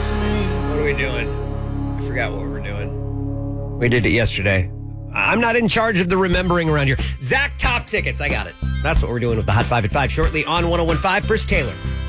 What are we doing? I forgot what we're doing. We did it yesterday. I'm not in charge of the remembering around here. Zach, top tickets. I got it. That's what we're doing with the Hot 5 at 5 shortly on 101.5. First, Taylor.